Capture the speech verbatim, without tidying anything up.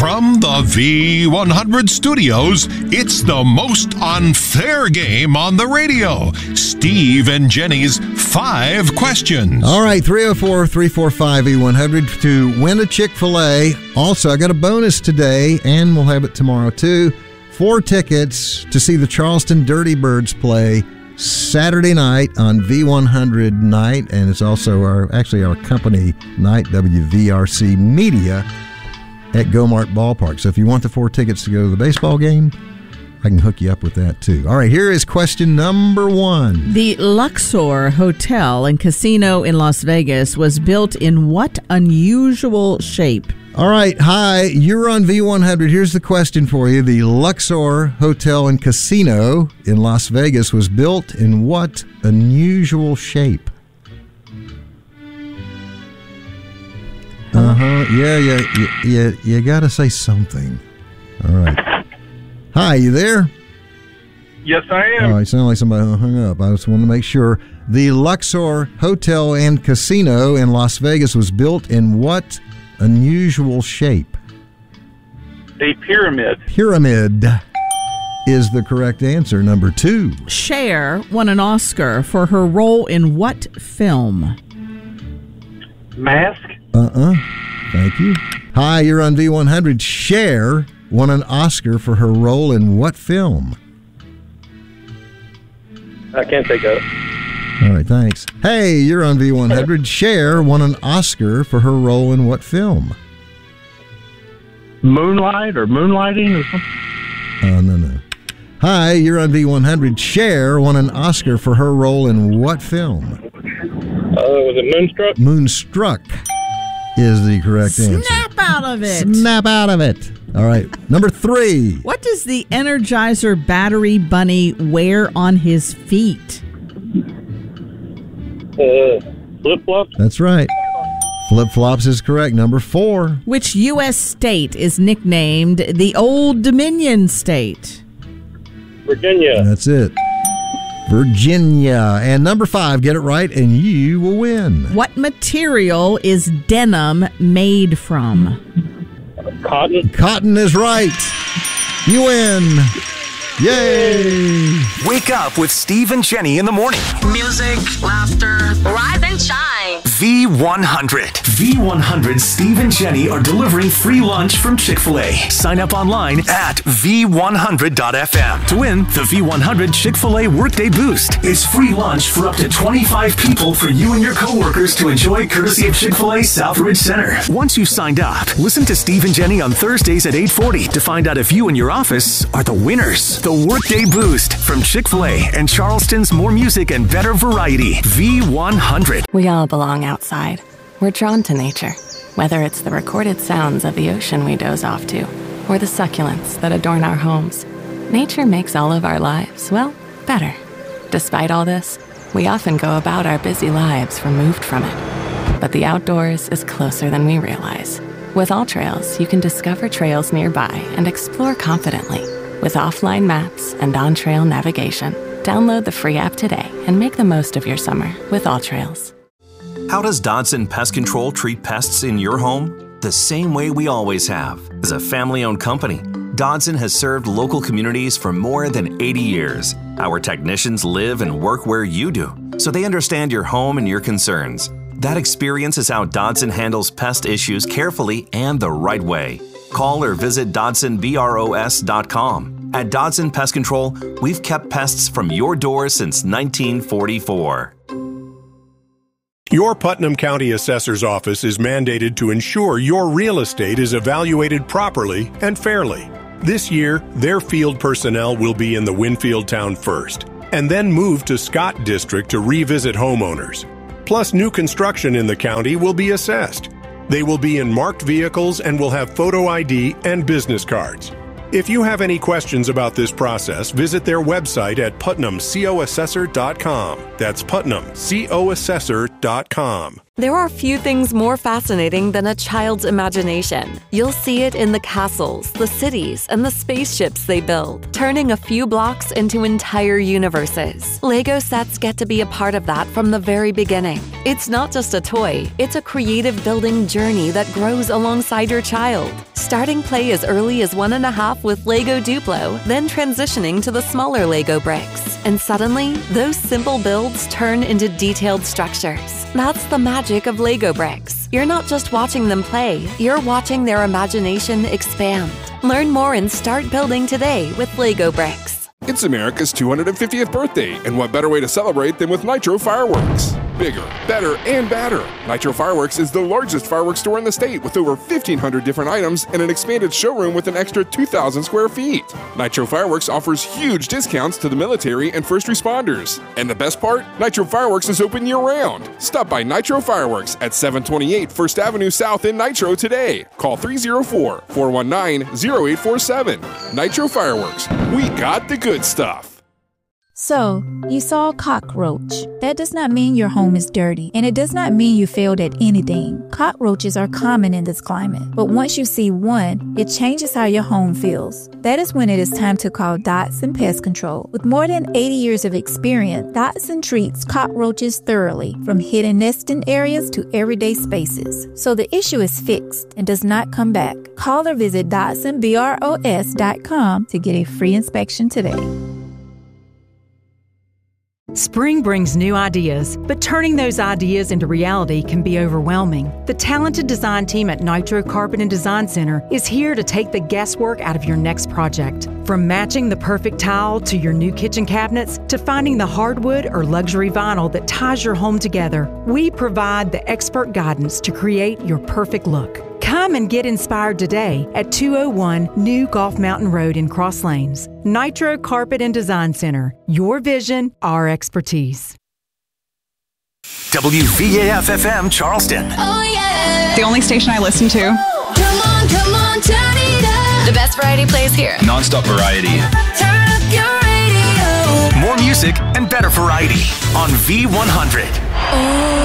From the V one hundred studios, it's the most unfair game on the radio. Steve and Jenny's Five Questions. All right, three oh four, three four five, V one hundred to win a Chick-fil-A. Also, I got a bonus today, and we'll have it tomorrow too. Four tickets to see the Charleston Dirty Birds play Saturday night on V one hundred night, and it's also our actually our company night, W V R C Media, at Go-Mart Ballpark. So if you want the four tickets to go to the baseball game, I can hook you up with that too. All right, here is question number one. The Luxor Hotel and Casino in Las Vegas was built in what unusual shape? All right, hi, you're on V one hundred. Here's the question for you. The Luxor Hotel and Casino in Las Vegas was built in what unusual shape? Uh-huh. Yeah, yeah, yeah, yeah, you got to say something. All right. Hi, you there? Yes, I am. Oh, you sound like somebody hung up. I just want to make sure. The Luxor Hotel and Casino in Las Vegas was built in what unusual shape? A pyramid. Pyramid is the correct answer. Number two. Cher won an Oscar for her role in what film? Mask. Uh-uh. Thank you. Hi, you're on V one hundred. Cher won an Oscar for her role in what film? I can't think of it. All right, thanks. Hey, you're on V one hundred. Cher won an Oscar for her role in what film? Moonlight or Moonlighting or something? Oh, no, no. Hi, you're on V one hundred. Cher won an Oscar for her role in what film? Uh, was it Moonstruck? Moonstruck is the correct answer. Snap out of it. Snap out of it. All right, number three. What does the Energizer Battery Bunny wear on his feet? Uh, flip-flops? That's right. Flip-flops is correct. Number four. Which U S state is nicknamed the Old Dominion State? Virginia. That's it. Virginia. And number five, get it right and you will win. What material is denim made from? Cotton. Cotton is right. You win. Yay! Wake up with Steve and Jenny in the morning. Music, laughter, rise and shine. V one hundred. V one hundred Steve and Jenny are delivering free lunch from Chick-fil-A. Sign up online at V one hundred dot F M to win the V one hundred Chick-fil-A Workday Boost. It's free lunch for up to twenty-five people for you and your coworkers to enjoy courtesy of Chick-fil-A Southridge Center. Once you've signed up, listen to Steve and Jenny on Thursdays at eight forty to find out if you and your office are the winners. The Workday Boost from Chick-fil-A and Charleston's more music and better variety. V one hundred. We all belong outside. We're drawn to nature, whether it's the recorded sounds of the ocean we doze off to, or the succulents that adorn our homes. Nature makes all of our lives, well, better. Despite all this, we often go about our busy lives removed from it. But the outdoors is closer than we realize. With AllTrails, you can discover trails nearby and explore confidently. With offline maps and on-trail navigation, download the free app today and make the most of your summer with AllTrails. How does Dodson Pest Control treat pests in your home? The same way we always have. As a family-owned company, Dodson has served local communities for more than eighty years. Our technicians live and work where you do, so they understand your home and your concerns. That experience is how Dodson handles pest issues carefully and the right way. Call or visit Dodson Bros dot com. At Dodson Pest Control, we've kept pests from your door since nineteen forty-four. Your Putnam County Assessor's Office is mandated to ensure your real estate is evaluated properly and fairly. This year, their field personnel will be in the Winfield town first, and then move to Scott District to revisit homeowners. Plus, new construction in the county will be assessed. They will be in marked vehicles and will have photo I D and business cards. If you have any questions about this process, visit their website at putnam co assessor dot com. That's putnam co assessor dot com. There are few things more fascinating than a child's imagination. You'll see it in the castles, the cities, and the spaceships they build, turning a few blocks into entire universes. Lego sets get to be a part of that from the very beginning. It's not just a toy, it's a creative building journey that grows alongside your child. Starting play as early as one and a half with Lego Duplo, then transitioning to the smaller Lego bricks. And suddenly, those simple builds turn into detailed structures. That's the magic of Lego bricks. You're not just watching them play, you're watching their imagination expand. Learn more and start building today with Lego bricks. It's America's two hundred fiftieth birthday, and what better way to celebrate than with Nitro Fireworks? Bigger, better, and badder. Nitro Fireworks is the largest fireworks store in the state with over fifteen hundred different items and an expanded showroom with an extra two thousand square feet. Nitro Fireworks offers huge discounts to the military and first responders. And the best part? Nitro Fireworks is open year-round. Stop by Nitro Fireworks at seven twenty-eight First Avenue South in Nitro today. Call three oh four, four one nine, oh eight four seven. Nitro Fireworks. We got the good stuff. So, you saw a cockroach. That does not mean your home is dirty, and it does not mean you failed at anything. Cockroaches are common in this climate, but once you see one, it changes how your home feels. That is when it is time to call Dotson Pest Control. With more than eighty years of experience, Dotson treats cockroaches thoroughly, from hidden nesting areas to everyday spaces. So the issue is fixed and does not come back. Call or visit Dotson Bros dot com to get a free inspection today. Spring brings new ideas, but turning those ideas into reality can be overwhelming. The talented design team at Nitro Carpet and Design Center is here to take the guesswork out of your next project. From matching the perfect tile to your new kitchen cabinets to finding the hardwood or luxury vinyl that ties your home together, we provide the expert guidance to create your perfect look. Come and get inspired today at two oh one New Golf Mountain Road in Cross Lanes. Nitro Carpet and Design Center. Your vision, our expertise. W V A F F M Charleston. Oh yeah. The only station I listen to. Come on, come on, turn it up. The best variety plays here. Non-stop variety. Turn up your radio. More music and better variety on V one hundred. Oh.